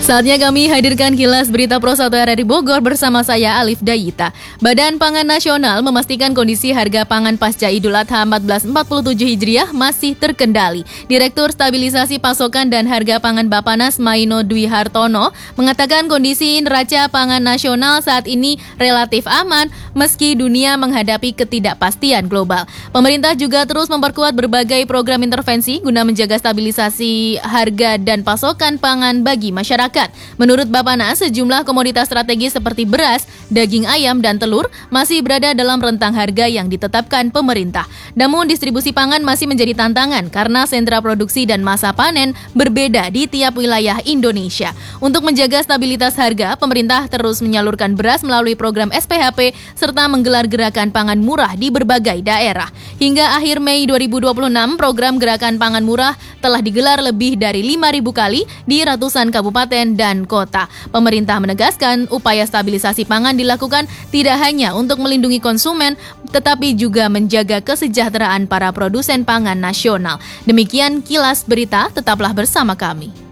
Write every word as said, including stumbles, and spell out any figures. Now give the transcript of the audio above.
Saatnya kami hadirkan kilas berita Pro satu R R I Bogor bersama saya Alif Dayita. Badan Pangan Nasional memastikan kondisi harga pangan pasca Idul Adha seribu empat ratus empat puluh tujuh Hijriah masih terkendali. Direktur Stabilisasi Pasokan dan Harga Pangan Bappenas Maino Dwi Hartono mengatakan kondisi neraca pangan nasional saat ini relatif aman meski dunia menghadapi ketidakpastian global. Pemerintah juga terus memperkuat berbagai program intervensi guna menjaga stabilisasi harga dan pasokan pangan bagi masyarakat. Menurut Bappenas, sejumlah komoditas strategis seperti beras, daging ayam, dan telur masih berada dalam rentang harga yang ditetapkan pemerintah. Namun distribusi pangan masih menjadi tantangan karena sentra produksi dan masa panen berbeda di tiap wilayah Indonesia. Untuk menjaga stabilitas harga, pemerintah terus menyalurkan beras melalui program S P H P serta menggelar gerakan pangan murah di berbagai daerah. Hingga akhir Mei dua ribu dua puluh enam, program gerakan pangan murah telah digelar lebih dari lima ribu kali di ratusan kabupaten dan kota. Pemerintah menegaskan upaya stabilisasi pangan dilakukan tidak hanya untuk melindungi konsumen, tetapi juga menjaga kesejahteraan para produsen pangan nasional. Demikian kilas berita, tetaplah bersama kami.